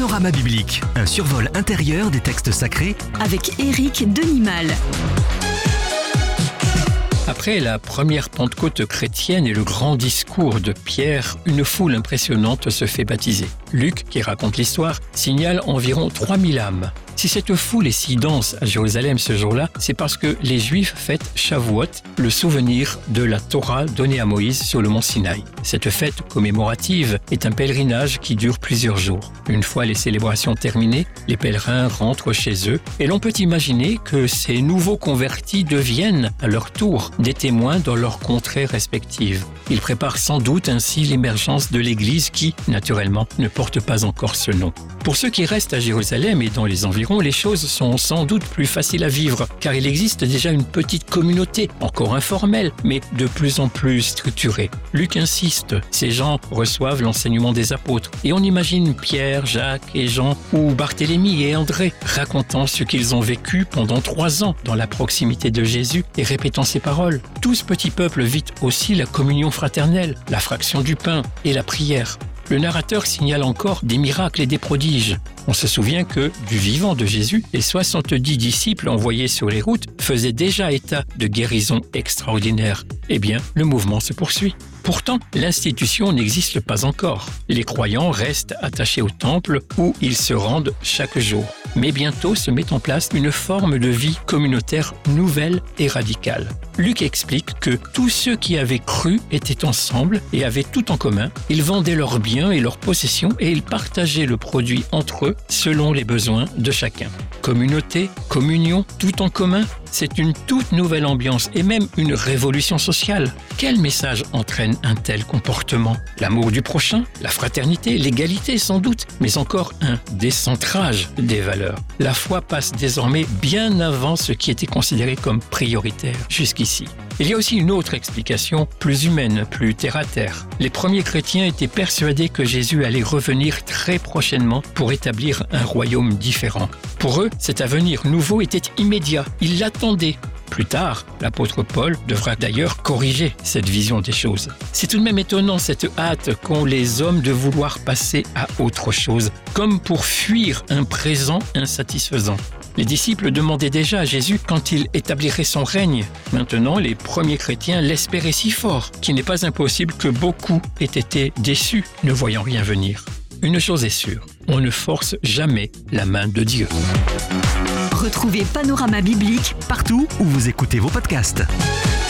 Panorama biblique, un survol intérieur des textes sacrés avec Éric Denimal. Après la première Pentecôte chrétienne et le grand discours de Pierre, une foule impressionnante se fait baptiser. Luc, qui raconte l'histoire, signale environ 3000 âmes. Si cette foule est si dense à Jérusalem ce jour-là, c'est parce que les Juifs fêtent Shavuot, le souvenir de la Torah donnée à Moïse sur le mont Sinaï. Cette fête commémorative est un pèlerinage qui dure plusieurs jours. Une fois les célébrations terminées, les pèlerins rentrent chez eux et l'on peut imaginer que ces nouveaux convertis deviennent, à leur tour, des témoins dans leurs contrées respectives. Ils préparent sans doute ainsi l'émergence de l'Église qui, naturellement, ne porte pas encore ce nom. Pour ceux qui restent à Jérusalem et dans les environs, les choses sont sans doute plus faciles à vivre, car il existe déjà une petite communauté, encore informelle, mais de plus en plus structurée. Luc insiste, ces gens reçoivent l'enseignement des apôtres, et on imagine Pierre, Jacques et Jean, ou Barthélemy et André, racontant ce qu'ils ont vécu pendant 3 ans dans la proximité de Jésus et répétant ses paroles. Tout ce petit peuple vit aussi la communion fraternelle, la fraction du pain et la prière. Le narrateur signale encore des miracles et des prodiges. On se souvient que, du vivant de Jésus, les 70 disciples envoyés sur les routes faisaient déjà état de guérisons extraordinaires. Eh bien, le mouvement se poursuit. Pourtant, l'institution n'existe pas encore. Les croyants restent attachés au temple où ils se rendent chaque jour. Mais bientôt se met en place une forme de vie communautaire nouvelle et radicale. Luc explique que tous ceux qui avaient cru étaient ensemble et avaient tout en commun. Ils vendaient leurs biens et leurs possessions et ils partageaient le produit entre eux selon les besoins de chacun. Communauté, communion, tout en commun, c'est une toute nouvelle ambiance et même une révolution sociale. Quel message entraîne un tel comportement? L'amour du prochain, la fraternité, l'égalité sans doute, mais encore un décentrage des valeurs. La foi passe désormais bien avant ce qui était considéré comme prioritaire jusqu'ici. Il y a aussi une autre explication, plus humaine, plus terre-à-terre. Les premiers chrétiens étaient persuadés que Jésus allait revenir très prochainement pour établir un royaume différent. Pour eux, cet avenir nouveau était immédiat. Ils l'attendaient. Plus tard, l'apôtre Paul devra d'ailleurs corriger cette vision des choses. C'est tout de même étonnant cette hâte qu'ont les hommes de vouloir passer à autre chose, comme pour fuir un présent insatisfaisant. Les disciples demandaient déjà à Jésus quand il établirait son règne. Maintenant, les premiers chrétiens l'espéraient si fort qu'il n'est pas impossible que beaucoup aient été déçus, ne voyant rien venir. Une chose est sûre, on ne force jamais la main de Dieu. Retrouvez Panorama biblique partout où vous écoutez vos podcasts.